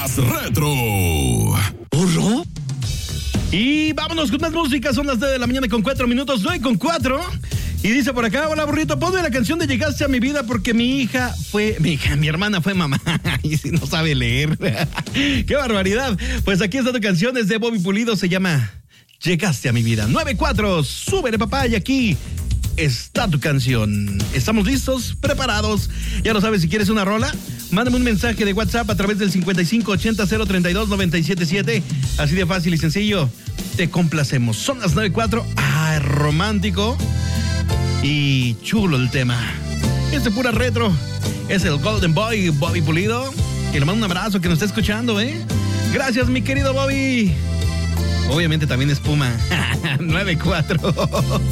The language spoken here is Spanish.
más retro. ¿Burro? Y vámonos con más música. Son las 9 de la mañana con 4 minutos. 9:04. Y dice por acá: hola, burrito, ponme la canción de Llegaste a mi vida porque mi hermana fue mamá. Y si no sabe leer. ¡Qué barbaridad! Pues aquí está tu canción, es de Bobby Pulido, se llama Llegaste a mi vida. 9:04. Súbele, papá, y aquí está tu canción. ¿Estamos listos? ¿Preparados? Ya lo sabes, si quieres una rola, mándame un mensaje de WhatsApp a través del 5580-032-977. Así de fácil y sencillo, te complacemos. Son las 9:04. ¡Ah, romántico! Y chulo el tema. Este pura retro. Es el Golden Boy, Bobby Pulido. Que le mando un abrazo, que nos está escuchando, ¿eh? Gracias, mi querido Bobby. Obviamente también es Puma. 9:04.